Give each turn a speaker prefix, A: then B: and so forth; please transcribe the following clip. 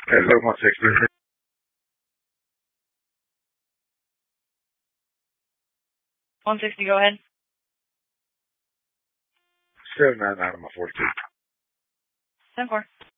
A: Hello, 160.
B: 160, go ahead.
A: 799 on my 42.
B: 10-4.